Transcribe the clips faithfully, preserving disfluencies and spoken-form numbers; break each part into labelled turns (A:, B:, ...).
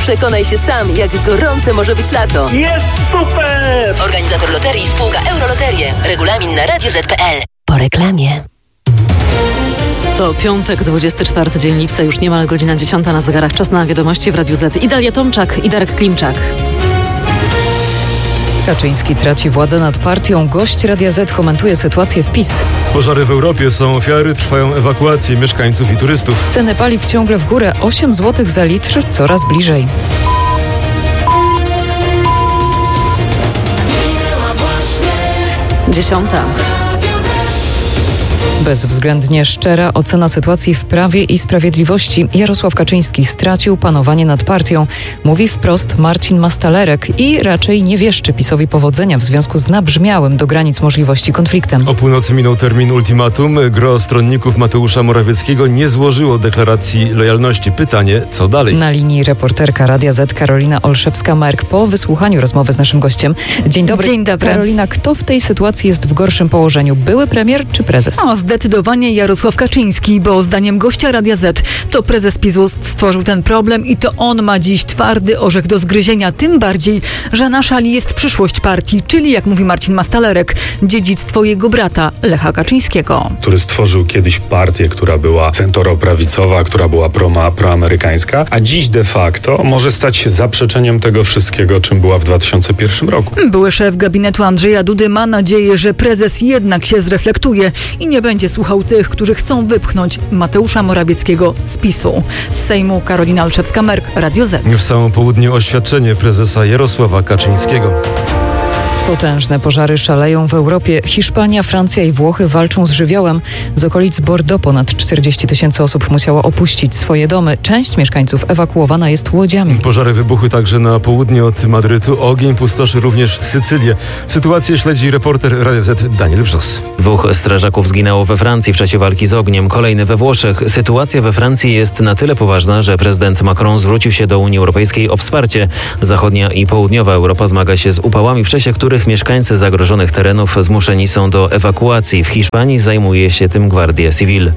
A: Przekonaj się sam, jak gorące może być lato.
B: Jest super!
A: Organizator loterii spółka Euroloterie. Regulamin na radio zet kropka pe el. Po reklamie. To piątek, dwudziesty czwarty dzień lipca, już niemal godzina dziesiąta na zegarach. Czas na wiadomości w Radiu Z. I Dalia Tomczak i Darek Klimczak.
C: Kaczyński traci władzę nad partią. Gość Radia Z komentuje sytuację w PiS.
D: Pożary w Europie, są ofiary, trwają ewakuacje mieszkańców i turystów.
C: Ceny paliw ciągle w górę. osiem złotych za litr, coraz bliżej.
A: Dziesiąta.
C: Bezwzględnie szczera ocena sytuacji w Prawie i Sprawiedliwości. Jarosław Kaczyński stracił panowanie nad partią. Mówi wprost Marcin Mastalerek i raczej nie wieszczy PiS-owi powodzenia w związku z nabrzmiałym do granic możliwości konfliktem.
D: O północy minął termin ultimatum. Gro stronników Mateusza Morawieckiego nie złożyło deklaracji lojalności. Pytanie, co dalej?
C: Na linii reporterka Radia Z Karolina Olszewska-Merk po wysłuchaniu rozmowy z naszym gościem. Dzień dobry.
E: Dzień dobry.
C: Karolina, kto w tej sytuacji jest w gorszym położeniu? Były premier czy prezes?
E: O, zdecydowanie Jarosław Kaczyński, bo zdaniem gościa Radia Z to prezes PiS-u stworzył ten problem i to on ma dziś twardy orzech do zgryzienia. Tym bardziej, że na szali jest przyszłość partii, czyli jak mówi Marcin Mastalerek, dziedzictwo jego brata Lecha Kaczyńskiego.
F: Który stworzył kiedyś partię, która była centroprawicowa, która była pro- proamerykańska, a dziś de facto może stać się zaprzeczeniem tego wszystkiego, czym była w dwa tysiące pierwszym roku.
E: Były szef gabinetu Andrzeja Dudy ma nadzieję, że prezes jednak się zreflektuje i nie będzie słuchał tych, którzy chcą wypchnąć Mateusza Morawieckiego z PiS-u. Z Sejmu Karolina Olszewska-Merk, Radio Z.
D: W samo południe oświadczenie prezesa Jarosława Kaczyńskiego.
C: Potężne pożary szaleją w Europie. Hiszpania, Francja i Włochy walczą z żywiołem. Z okolic Bordeaux ponad czterdzieści tysięcy osób musiało opuścić swoje domy. Część mieszkańców ewakuowana jest łodziami.
D: Pożary wybuchły także na południe od Madrytu. Ogień pustoszy również Sycylię. Sytuację śledzi reporter Radia Z Daniel Wrzos.
G: Dwóch strażaków zginęło we Francji w czasie walki z ogniem. Kolejny we Włoszech. Sytuacja we Francji jest na tyle poważna, że prezydent Macron zwrócił się do Unii Europejskiej o wsparcie. Zachodnia i południowa Europa zmaga się z upałami, w czasie których mieszkańcy zagrożonych terenów zmuszeni są do ewakuacji. W Hiszpanii zajmuje się tym Guardia Civil.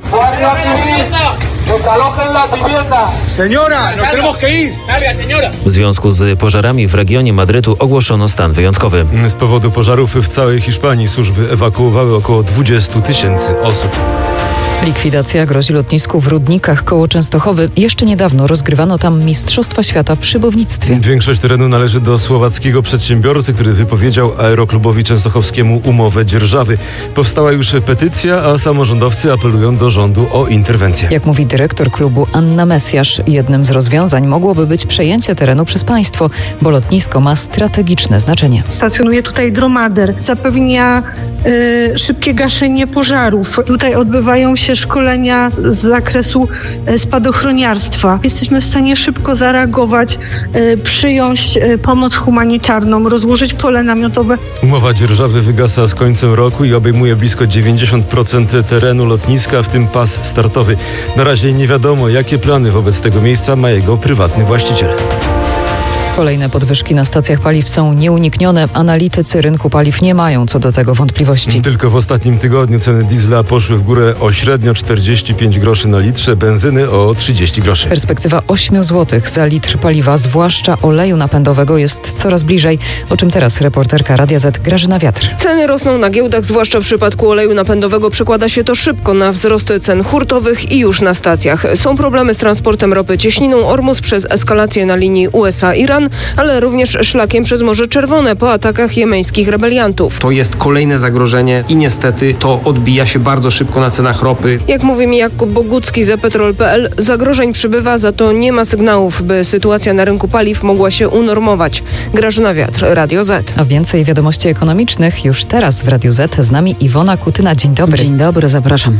G: W związku z pożarami w regionie Madrytu ogłoszono stan wyjątkowy.
D: Z powodu pożarów w całej Hiszpanii służby ewakuowały około dwadzieścia tysięcy osób.
C: Likwidacja grozi lotnisku w Rudnikach koło Częstochowy. Jeszcze niedawno rozgrywano tam Mistrzostwa Świata w szybownictwie.
D: Większość terenu należy do słowackiego przedsiębiorcy, który wypowiedział Aeroklubowi Częstochowskiemu umowę dzierżawy. Powstała już petycja, a samorządowcy apelują do rządu o interwencję.
C: Jak mówi dyrektor klubu Anna Mesjasz, jednym z rozwiązań mogłoby być przejęcie terenu przez państwo, bo lotnisko ma strategiczne znaczenie.
H: Stacjonuje tutaj dromader, zapewnia y, szybkie gaszenie pożarów. Tutaj odbywają się szkolenia z zakresu spadochroniarstwa. Jesteśmy w stanie szybko zareagować, przyjąć pomoc humanitarną, rozłożyć pole namiotowe.
D: Umowa dzierżawy wygasa z końcem roku i obejmuje blisko dziewięćdziesiąt procent terenu lotniska, w tym pas startowy. Na razie nie wiadomo, jakie plany wobec tego miejsca ma jego prywatny właściciel.
C: Kolejne podwyżki na stacjach paliw są nieuniknione. Analitycy rynku paliw nie mają co do tego wątpliwości.
D: Tylko w ostatnim tygodniu ceny diesla poszły w górę o średnio czterdzieści pięć groszy na litrze, benzyny o trzydzieści groszy.
C: Perspektywa osiem złotych za litr paliwa, zwłaszcza oleju napędowego, jest coraz bliżej, o czym teraz reporterka Radia Z Grażyna Wiatr.
I: Ceny rosną na giełdach, zwłaszcza w przypadku oleju napędowego. Przekłada się to szybko na wzrosty cen hurtowych i już na stacjach. Są problemy z transportem ropy cieśniną Ormus przez eskalację na linii U S A-Iran, ale również szlakiem przez Morze Czerwone po atakach jemeńskich rebeliantów.
J: To jest kolejne zagrożenie i niestety to odbija się bardzo szybko na cenach ropy.
I: Jak mówi mi Jakub Bogucki z petrol kropka pe el, zagrożeń przybywa, za to nie ma sygnałów, by sytuacja na rynku paliw mogła się unormować. Grażyna Wiatr, Radio Z.
C: A więcej wiadomości ekonomicznych już teraz w Radiu Z. Z nami Iwona Kutyna. Dzień dobry.
A: Dzień dobry, zapraszam.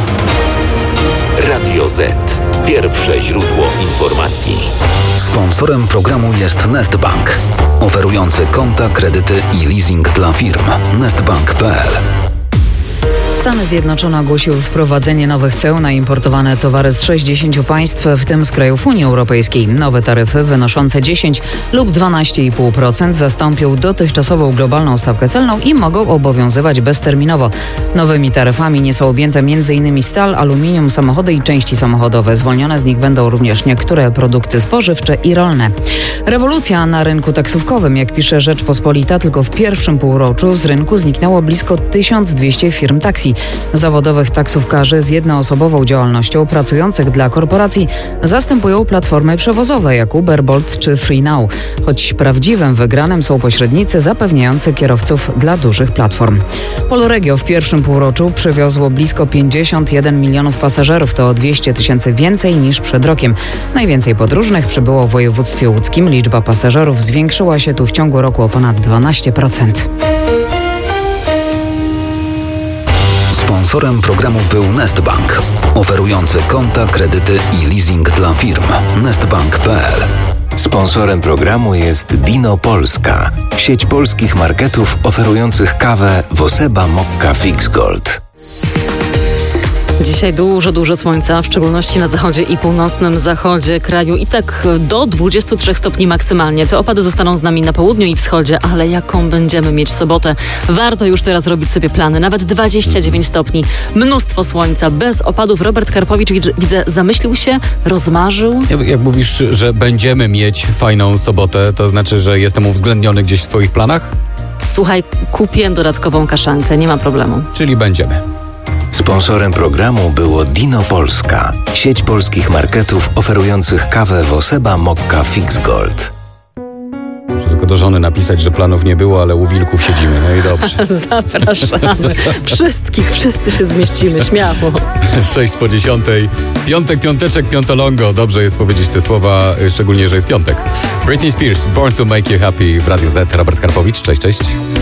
K: Radio Z. Pierwsze źródło informacji. Sponsorem programu jest Nestbank, oferujący konta, kredyty i leasing dla firm. nestbank kropka pe el.
C: Stany Zjednoczone ogłosiły wprowadzenie nowych ceł na importowane towary z sześćdziesięciu państw, w tym z krajów Unii Europejskiej. Nowe taryfy wynoszące dziesięć lub dwanaście i pół procent zastąpią dotychczasową globalną stawkę celną i mogą obowiązywać bezterminowo. Nowymi taryfami nie są objęte m.in. stal, aluminium, samochody i części samochodowe. Zwolnione z nich będą również niektóre produkty spożywcze i rolne. Rewolucja na rynku taksówkowym, jak pisze Rzeczpospolita, tylko w pierwszym półroczu z rynku zniknęło blisko tysiąc dwieście firm taksi. Zawodowych taksówkarzy z jednoosobową działalnością pracujących dla korporacji zastępują platformy przewozowe jak Uber, Bolt czy FreeNow. Choć prawdziwym wygranym są pośrednicy zapewniający kierowców dla dużych platform. Polregio w pierwszym półroczu przywiozło blisko pięćdziesiąt jeden milionów pasażerów, to o dwieście tysięcy więcej niż przed rokiem. Najwięcej podróżnych przybyło w województwie łódzkim. Liczba pasażerów zwiększyła się tu w ciągu roku o ponad dwanaście procent.
K: Sponsorem programu był Nestbank, oferujący konta, kredyty i leasing dla firm. nestbank kropka p l.
B: Sponsorem programu jest Dino Polska, sieć polskich marketów oferujących kawę Woseba Mokka Fix Gold.
A: Dzisiaj dużo, dużo słońca, w szczególności na zachodzie i północnym zachodzie kraju i tak do dwudziestu trzech stopni maksymalnie. Te opady zostaną z nami na południu i wschodzie, ale jaką będziemy mieć sobotę? Warto już teraz robić sobie plany. Nawet dwadzieścia dziewięć stopni, mnóstwo słońca, bez opadów. Robert Karpowicz, widzę, zamyślił się, rozmarzył.
L: Jak, jak mówisz, że będziemy mieć fajną sobotę, to znaczy, że jestem uwzględniony gdzieś w twoich planach?
A: Słuchaj, kupię dodatkową kaszankę, nie ma problemu.
L: Czyli będziemy.
B: Sponsorem programu było Dino Polska, sieć polskich marketów oferujących kawę Woseba Mokka Fix Gold.
L: Muszę tylko do żony napisać, że planów nie było, ale u wilków siedzimy. No i dobrze.
A: Zapraszamy. Wszystkich, wszyscy się zmieścimy, śmiało.
L: Sześć po dziesiątej. Piątek, piąteczek, piątolongo. Dobrze jest powiedzieć te słowa, szczególnie, że jest piątek. Britney Spears, Born to Make You Happy w Radiu Z. Robert Karpowicz, cześć, cześć.